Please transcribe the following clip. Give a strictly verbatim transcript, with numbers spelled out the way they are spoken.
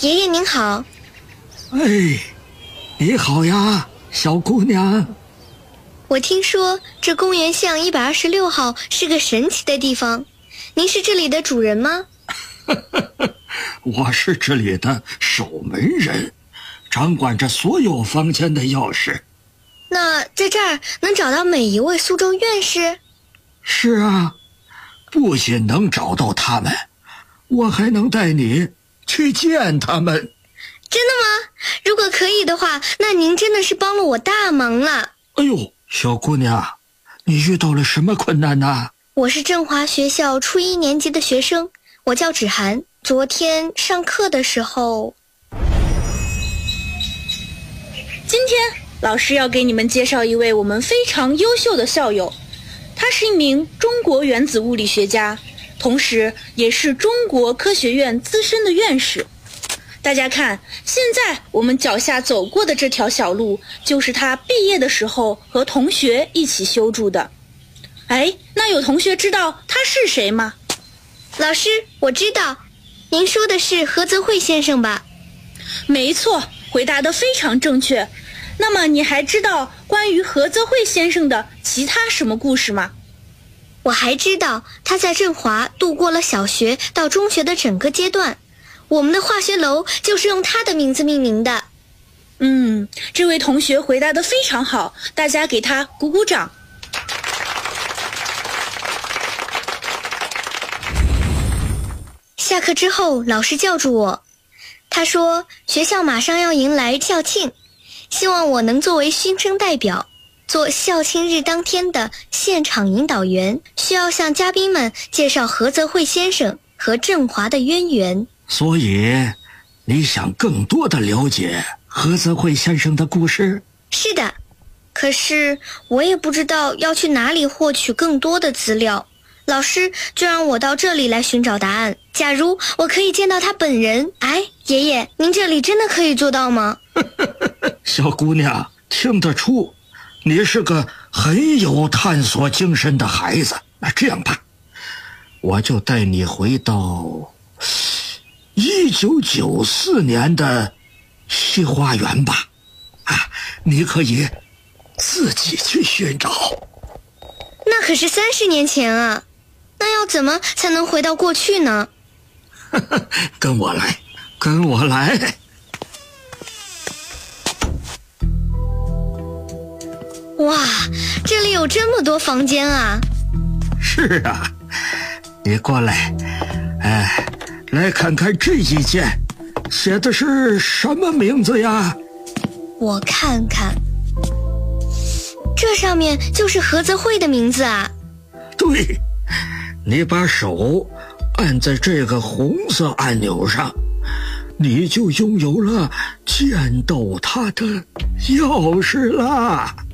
爷爷您好。 哎，你好呀，小姑娘。 我听说这公园巷一百二十六号是个神奇的地方，您是这里的主人吗？ 我是这里的守门人，掌管着所有房间的钥匙。 那在这儿能找到每一位苏州院士？ 是啊，不仅能找到他们，我还能带你去见他们。 真的吗？如果可以的话，那您真的是帮了我大忙了。 哎呦，小姑娘，你遇到了什么困难呢？ 我是振华学校初一年级的学生，我叫芷涵。昨天上课的时候， 今天老师要给你们介绍一位我们非常优秀的校友，他是一名中国原子物理学家，同时也是中国科学院资深的院士。大家看，现在我们脚下走过的这条小路，就是他毕业的时候和同学一起修筑的。哎，那有同学知道他是谁吗？ 老师，我知道，您说的是何泽慧先生吧？ 没错，回答得非常正确。那么你还知道关于何泽慧先生的其他什么故事吗？ 我还知道他在振华度过了小学到中学的整个阶段，我们的化学楼就是用他的名字命名的。 嗯，这位同学回答得非常好，大家给他鼓鼓掌。 下课之后，老师叫住我，他说学校马上要迎来校庆，希望我能作为新生代表，做校庆日当天的现场引导员，需要向嘉宾们介绍何泽慧先生和振华的渊源。 所以，你想更多的了解何泽慧先生的故事？ 是的，可是我也不知道要去哪里获取更多的资料。老师就让我到这里来寻找答案。假如我可以见到他本人，哎，爷爷，您这里真的可以做到吗？ 小姑娘，听得出你是个很有探索精神的孩子。那这样吧，我就带你回到一九九四年的西花园吧。啊，你可以自己去寻找。 那可是三十年前啊，那要怎么才能回到过去呢？ 跟我来，跟我来。 哇，这里有这么多房间啊！ 是啊，你过来，哎，来看看这一间，写的是什么名字呀？ 我看看，这上面就是何泽慧的名字啊。 对，你把手按在这个红色按钮上，你就拥有了见到他的钥匙了。